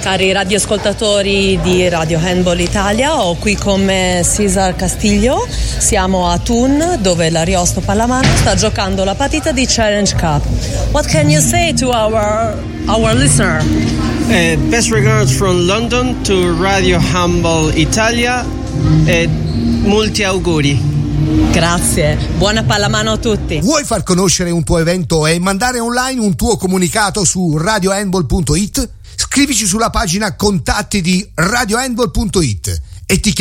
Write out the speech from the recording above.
Cari radioascoltatori di Radio Handball Italia, ho qui con me Cesar Castillo. Siamo a Thun, dove l'Ariosto Pallamano sta giocando la partita di Challenge Cup. What can you say to our listener? Best regards from London to Radio Handball Italia e molti auguri. Grazie, buona pallamano a tutti. Vuoi far conoscere un tuo evento e mandare online un tuo comunicato su radiohandball.it? Scrivici sulla pagina contatti di radiohandball.it e ti